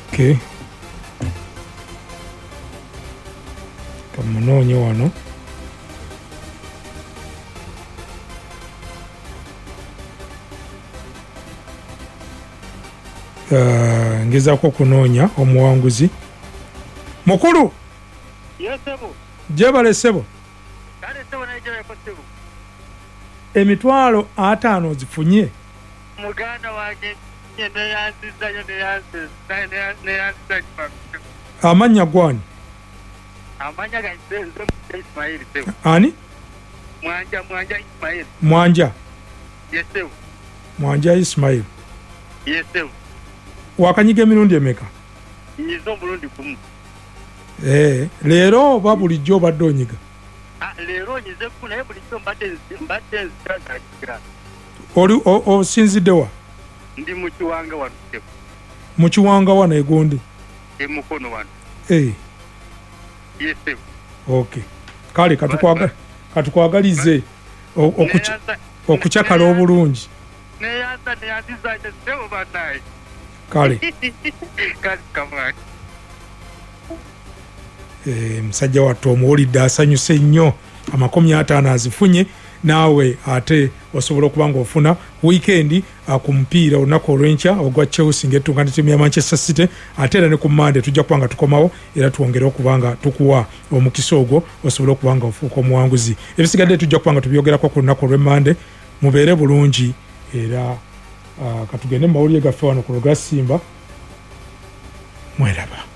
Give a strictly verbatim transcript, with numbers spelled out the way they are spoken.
Okay. Kamunoonye wano. Uh, ngezaako kunoonya omuwanguzi. Mukulu. Yes, sebo. Jebale sebo. Kale sebo na jebale ko sebo. Emitwalo ataano zifunye. Muganda wange ne yanziza yo ne yanziza ne yanziza. Amanya gwani. Amanya ga nzenze Ismail sebo. Ani? Mwanja Mwanja Ismail. Mwanja. Yes sebo. Mwanja Ismail. Yes sebo. Wakanyiga emirundi emeka? Nyizo mulundi kumu. Eh, leero oba bulijjo obadde onyiga? Ah, leero nyize ku naye bulijjo mbadde mbadde nziragira. Oli osinzidde wa? Ndi mu Kiwanga wano sebo. Mu Kiwanga wano egondi? E Mukono wano. Eh. Yes sebo. Okay. Kale katukwaga katukwagalize okukyakala obulungi. Ne yanza ne yanziza sebo banaye. Kale. Kale kamani. Eh, musajja wattu omuwulidde asanyuse nnyo amakumi ataano azifunye naawe ate osobola okuba ng'ofuna wiikendi ku mupiira olunaku olw'enkya ogwa Chelsea ng'ettunga ne ttiimu ya Manchester City ate era ne ku Monday tujja kuba nga tukomawo era twongere okuba nga tukuwa omukisa ogwo osobola okuba nga ofuuka omuwanguzi. Ebisigadde tujja kuba nga tubyogerako ku lunaku olw'e Monday. Mubeere bulungi era uh, katugende mu mawulire gaffe wano ku Luga Simba. Mweraba.